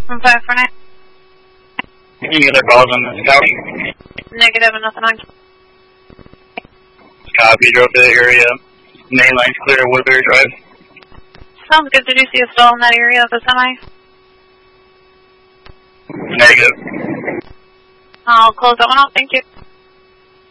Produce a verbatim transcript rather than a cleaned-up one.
I'm five for nine. Any other calls on the scout? Negative and nothing on. Copy, drove to the area. Main line's clear, Woodbury Drive. Sounds good. Did you see a stall in that area of the semi? Negative. I'll close that one out. Thank you.